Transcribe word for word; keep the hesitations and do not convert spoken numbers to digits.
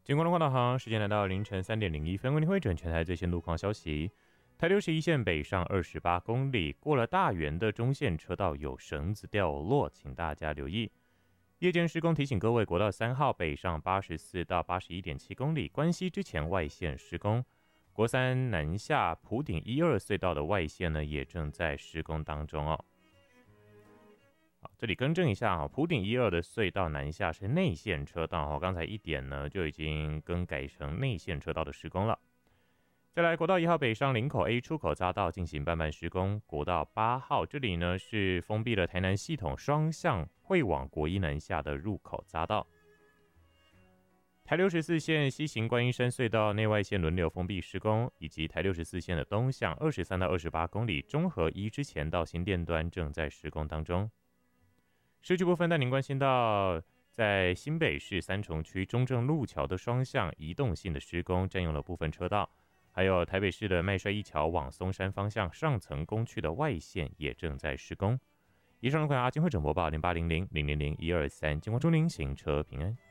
经过龙华导航，时间来到凌晨三点零一分，为您汇整全台最新路况消息。台六十一线北上二十八公里，过了大园的中线车道有绳子掉落，请大家留意。夜间施工提醒各位，国道三号北上八十四到八十一点七公里，关西之前外线施工。国三南下埔顶一二隧道的外线呢，也正在施工当中哦。好，这里更正一下啊，埔顶一二的隧道南下是内线车道哦，刚才一点呢就已经更改成内线车道的施工了。再来，国道一号北上林口 A 出口匝道进行半半施工，国道八号这里呢是封闭了台南系统双向会往国一南下的入口匝道。台六十四线西行观音山隧道内外线轮流封闭施工，以及台六十四线的东向二十三到二十八公里中和一之前到新店端正在施工当中。市区部分带您关心到，在新北市三重区中正路桥的双向移动性的施工占用了部分车道，还有台北市的麦帅一桥往松山方向上层工区的外线也正在施工。以上的关于阿金会整播报零八零零零零零一二三，经过中林行车平安。